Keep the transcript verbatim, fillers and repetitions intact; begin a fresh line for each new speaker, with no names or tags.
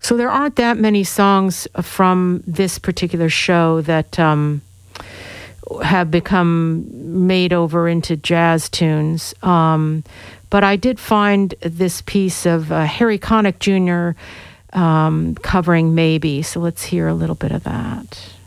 So there aren't that many songs from this particular show that um, have become made over into jazz tunes. Um, but I did find this piece of uh, Harry Connick Junior um, covering Maybe. So let's hear a little bit of that.